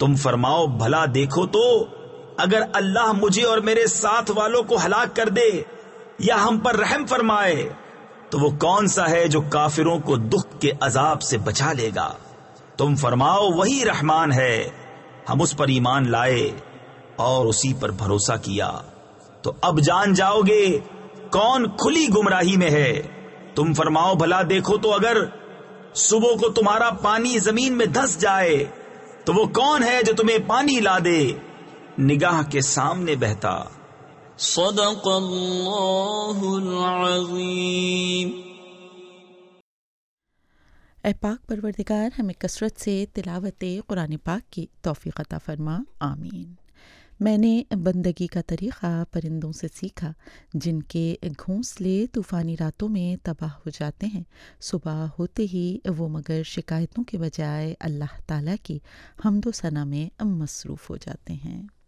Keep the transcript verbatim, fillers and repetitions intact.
تم فرماؤ بھلا دیکھو تو اگر اللہ مجھے اور میرے ساتھ والوں کو ہلاک کر دے یا ہم پر رحم فرمائے تو وہ کون سا ہے جو کافروں کو دکھ کے عذاب سے بچا لے گا؟ تم فرماؤ وہی رحمان ہے، ہم اس پر ایمان لائے اور اسی پر بھروسہ کیا، تو اب جان جاؤ گے کون کھلی گمراہی میں ہے۔ تم فرماؤ بھلا دیکھو تو اگر صبح کو تمہارا پانی زمین میں دھس جائے تو وہ کون ہے جو تمہیں پانی لا دے نگاہ کے سامنے بہتا۔ صدق اللہ العظیم۔ اے پاک پروردگار، ہمیں کثرت سے تلاوت قرآن پاک کی توفیق عطا فرما، آمین۔ میں نے بندگی کا طریقہ پرندوں سے سیکھا جن کے گھونسلے طوفانی راتوں میں تباہ ہو جاتے ہیں، صبح ہوتے ہی وہ مگر شکایتوں کے بجائے اللہ تعالیٰ کی حمد و ثنا میں مصروف ہو جاتے ہیں۔